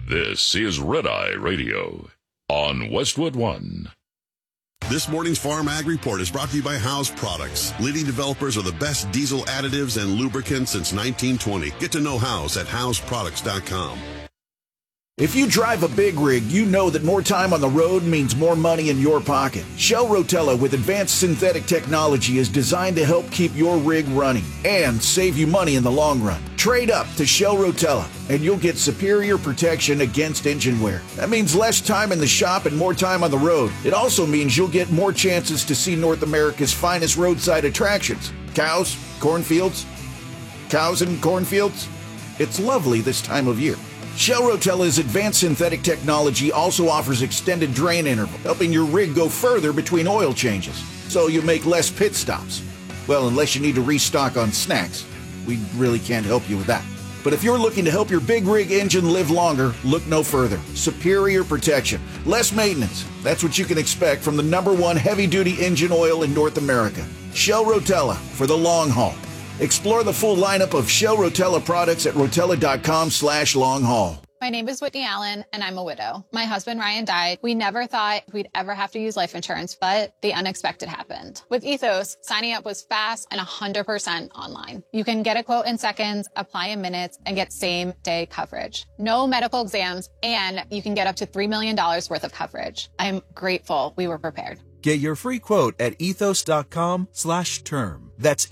This is Red Eye Radio on Westwood One. This morning's Farm Ag Report is brought to you by House Products, leading developers of the best diesel additives and lubricants since 1920. Get to know House at houseproducts.com. If you drive a big rig, you know that more time on the road means more money in your pocket. Shell Rotella with advanced synthetic technology is designed to help keep your rig running and save you money in the long run. Trade up to Shell Rotella and you'll get superior protection against engine wear. That means less time in the shop and more time on the road. It also means you'll get more chances to see North America's finest roadside attractions. Cows, cornfields, cows and cornfields. It's lovely this time of year. Shell Rotella's advanced synthetic technology also offers extended drain interval, helping your rig go further between oil changes, so you make less pit stops. Well, unless you need to restock on snacks. We really can't help you with that. But if you're looking to help your big rig engine live longer, look no further. Superior protection, less maintenance. That's what you can expect from the #1 heavy-duty engine oil in North America. Shell Rotella for the long haul. Explore the full lineup of Shell Rotella products at rotella.com/long-haul. My name is Whitney Allen, and I'm a widow. My husband, Ryan, died. We never thought we'd ever have to use life insurance, but the unexpected happened. With Ethos, signing up was fast and 100% online. You can get a quote in seconds, apply in minutes, and get same-day coverage. No medical exams, and you can get up to $3 million worth of coverage. I'm grateful we were prepared. Get your free quote at ethos.com/term. That's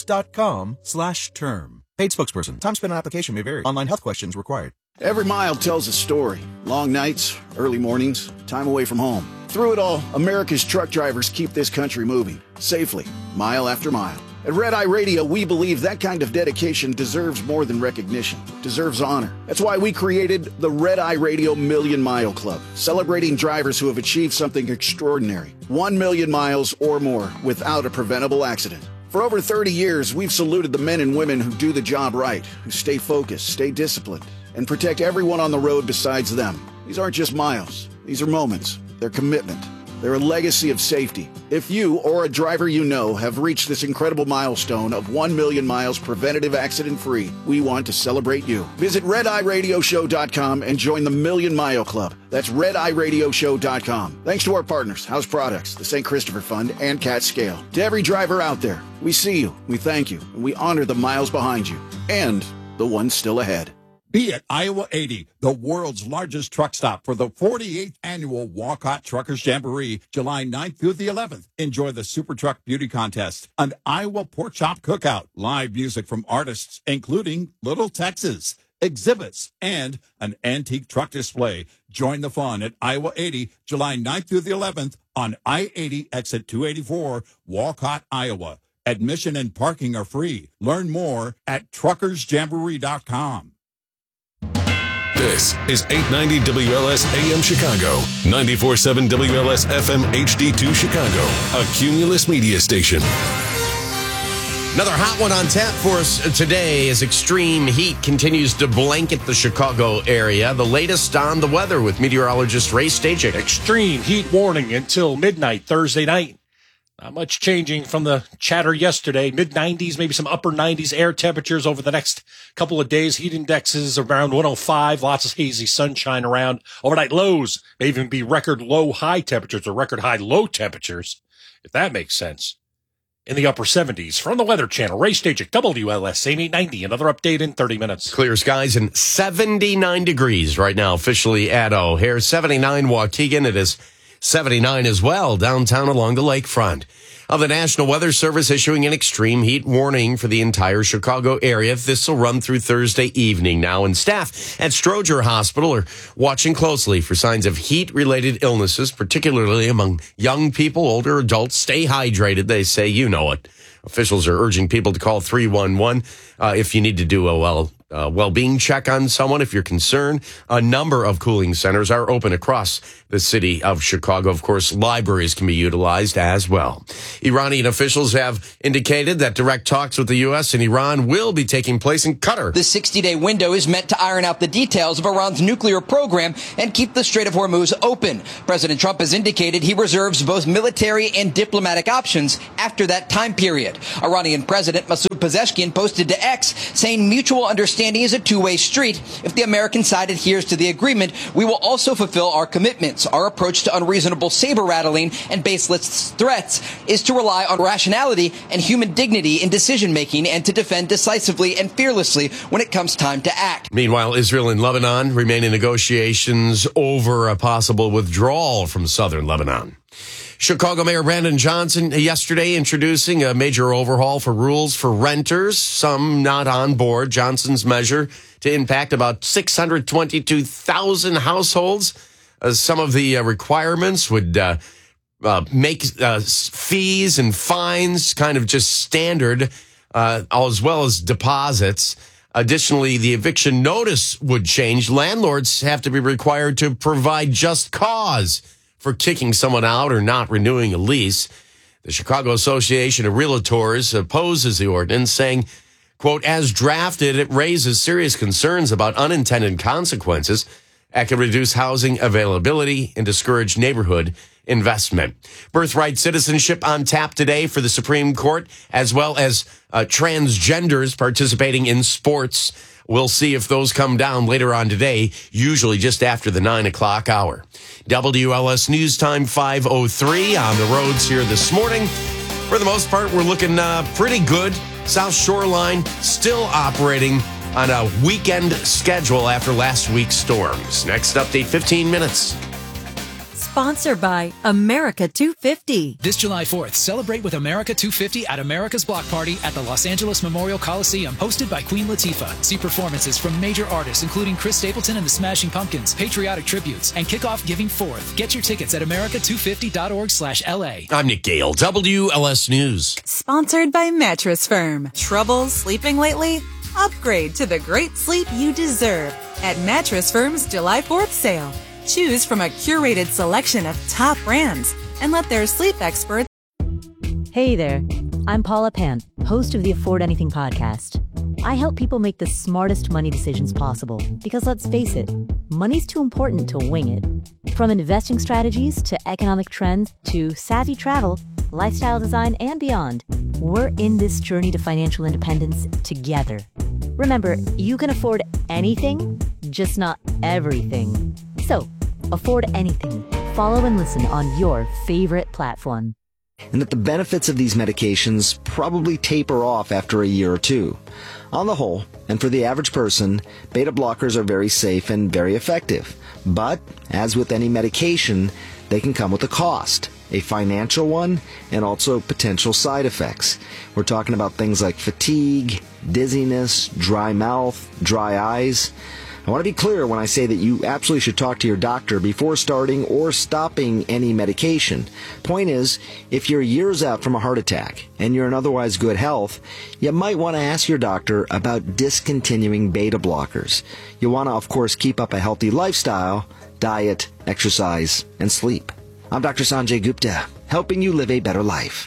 ethos.com/term. Paid spokesperson. Time spent on application may vary. Online health questions required. Every mile tells a story. Long nights, early mornings, time away from home. Through it all, America's truck drivers keep this country moving, safely, mile after mile. At Red Eye Radio, we believe that kind of dedication deserves more than recognition, deserves honor. That's why we created the Red Eye Radio Million Mile Club, celebrating drivers who have achieved something extraordinary. 1 million miles or more without a preventable accident. For over 30 years, we've saluted the men and women who do the job right, who stay focused, stay disciplined, and protect everyone on the road besides them. These aren't just miles. These are moments. They're commitment. They're a legacy of safety. If you or a driver you know have reached this incredible milestone of 1 million miles preventative accident-free, we want to celebrate you. Visit RedEyeRadioShow.com and join the Million Mile Club. That's RedEyeRadioShow.com. Thanks to our partners, House Products, the St. Christopher Fund, and Cat Scale. To every driver out there, we see you, we thank you, and we honor the miles behind you and the ones still ahead. Be at Iowa 80, the world's largest truck stop for the 48th annual Walcott Truckers Jamboree, July 9th through the 11th. Enjoy the Super Truck Beauty Contest, an Iowa Pork Chop Cookout, live music from artists, including Little Texas, exhibits, and an antique truck display. Join the fun at Iowa 80, July 9th through the 11th on I-80 exit 284, Walcott, Iowa. Admission and parking are free. Learn more at truckersjamboree.com. This is 890 WLS AM Chicago, 94.7 WLS FM HD2 Chicago, a Cumulus media station. Another hot one on tap for us today as extreme heat continues to blanket the Chicago area. The latest on the weather with meteorologist Ray Stachik. Extreme heat warning until midnight Thursday night. Not much changing from the chatter yesterday. Mid-90s, maybe some upper 90s air temperatures over the next couple of days. Heat indexes around 105. Lots of hazy sunshine around. Overnight lows may even be record low high temperatures or record high low temperatures, if that makes sense. In the upper 70s. From the Weather Channel, Ray Stachik, WLS, AM 890. Another update in 30 minutes. Clear skies and 79 degrees right now, officially at O'Hare. 79 Waukegan. It is 79 as well downtown along the lakefront. The National Weather Service issuing an extreme heat warning for the entire Chicago area. This will run through Thursday evening now, and staff at Stroger Hospital are watching closely for signs of heat-related illnesses, particularly among young people, older adults. Stay hydrated, they say. You know it. Officials are urging people to call 311 if you need to do a well-being check on someone if you're concerned. A number of cooling centers are open across the city of Chicago. Of course, libraries can be utilized as well. Iranian officials have indicated that direct talks with the U.S. and Iran will be taking place in Qatar. The 60-day window is meant to iron out the details of Iran's nuclear program and keep the Strait of Hormuz open. President Trump has indicated he reserves both military and diplomatic options after that time period. Iranian President Masoud Pezeshkian posted to X saying mutual understanding understanding is a two-way street. If the American side adheres to the agreement, we will also fulfill our commitments. Our approach to unreasonable saber-rattling and baseless threats is to rely on rationality and human dignity in decision-making and to defend decisively and fearlessly when it comes time to act. Meanwhile, Israel and Lebanon remain in negotiations over a possible withdrawal from southern Lebanon. Chicago Mayor Brandon Johnson yesterday introducing a major overhaul for rules for renters, some not on board. Johnson's measure to impact about 622,000 households. Some of the requirements would make fees and fines kind of just standard, as well as deposits. Additionally, the eviction notice would change. Landlords have to be required to provide just cause for kicking someone out or not renewing a lease. The Chicago Association of Realtors opposes the ordinance, saying, quote, as drafted, it raises serious concerns about unintended consequences that could reduce housing availability and discourage neighborhood investment. Birthright citizenship on tap today for the Supreme Court, as well as transgenders participating in sports. We'll see if those come down later on today, usually just after the 9 o'clock hour. WLS News Time 5:03 on the roads here this morning. For the most part, we're looking pretty good. South Shoreline still operating on a weekend schedule after last week's storms. Next update, 15 minutes. Sponsored by America 250. This July 4th, celebrate with America 250 at America's Block Party at the Los Angeles Memorial Coliseum, hosted by Queen Latifah. See performances from major artists, including Chris Stapleton and the Smashing Pumpkins, patriotic tributes, and kick off Giving Forth. Get your tickets at america250.org/LA. I'm Nick Gale, WLS News. Sponsored by Mattress Firm. Trouble sleeping lately? Upgrade to the great sleep you deserve at Mattress Firm's July 4th sale. Choose from a curated selection of top brands and let their sleep experts. Hey there, I'm Paula Pant, host of the Afford Anything podcast. I help people make the smartest money decisions possible because let's face it, money's too important to wing it. From investing strategies to economic trends to savvy travel, lifestyle design, and beyond, we're in this journey to financial independence together. Remember, you can afford anything, just not everything. So, afford anything. Follow and listen on your favorite platform. And that the benefits of these medications probably taper off after a year or two. On the whole, and for the average person, beta blockers are very safe and very effective. But, as with any medication, they can come with a cost. A financial one, and also potential side effects. We're talking about things like fatigue, dizziness, dry mouth, dry eyes. I want to be clear when I say that you absolutely should talk to your doctor before starting or stopping any medication. Point is, if you're years out from a heart attack and you're in otherwise good health, you might want to ask your doctor about discontinuing beta blockers. You want to, of course, keep up a healthy lifestyle, diet, exercise, and sleep. I'm Dr. Sanjay Gupta, helping you live a better life.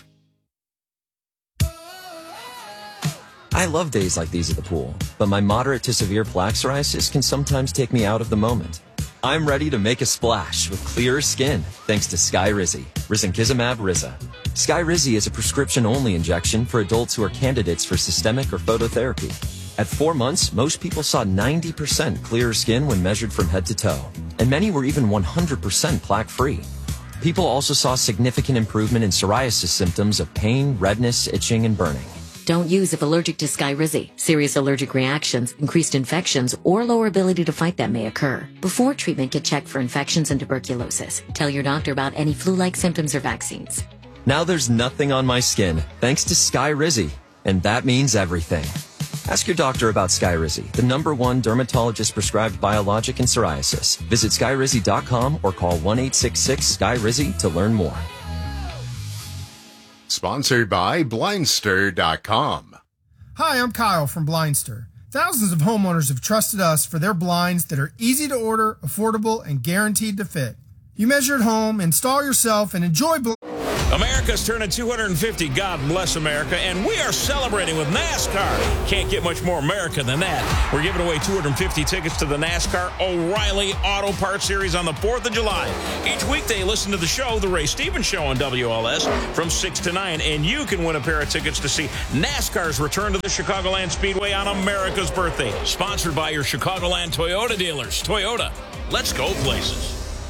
I love days like these at the pool, but my moderate to severe plaque psoriasis can sometimes take me out of the moment. I'm ready to make a splash with clearer skin thanks to Skyrizi, risankizumab Riza. Skyrizi is a prescription-only injection for adults who are candidates for systemic or phototherapy. At 4 months, most people saw 90% clearer skin when measured from head to toe, and many were even 100% plaque-free. People also saw significant improvement in psoriasis symptoms of pain, redness, itching, and burning. Don't use if allergic to Skyrizi. Serious allergic reactions, increased infections, or lower ability to fight them may occur. Before treatment, get checked for infections and tuberculosis. Tell your doctor about any flu-like symptoms or vaccines. Now there's nothing on my skin thanks to Skyrizi, and that means everything. Ask your doctor about Skyrizi, the #1 dermatologist-prescribed biologic in psoriasis. Visit Skyrizi.com or call 1-866-SKYRIZI to learn more. Sponsored by Blindster.com. Hi, I'm Kyle from Blindster. Thousands of homeowners have trusted us for their blinds that are easy to order, affordable, and guaranteed to fit. You measure at home, install yourself, and enjoy America's turning 250. God bless America. And we are celebrating with NASCAR. Can't get much more America than that. We're giving away 250 tickets to the NASCAR O'Reilly Auto Parts Series on the 4th of July. Each weekday, listen to the show, The Ray Stevens Show on WLS from 6 to 9. And you can win a pair of tickets to see NASCAR's return to the Chicagoland Speedway on America's birthday. Sponsored by your Chicagoland Toyota dealers. Toyota, let's go places.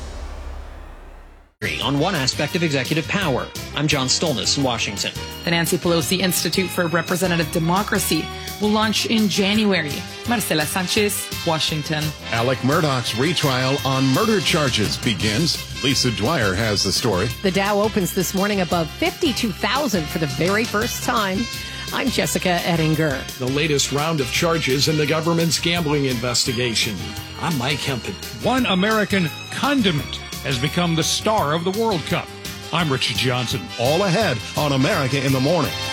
On one aspect of executive power. I'm John Stolness in Washington. The Nancy Pelosi Institute for Representative Democracy will launch in January. Marcela Sanchez, Washington. Alec Murdaugh's retrial on murder charges begins. Lisa Dwyer has the story. The Dow opens this morning above 52,000 for the very first time. I'm Jessica Ettinger. The latest round of charges in the government's gambling investigation. I'm Mike Hempen. One American condiment has become the star of the World Cup. I'm Richard Johnson. All ahead on America in the Morning.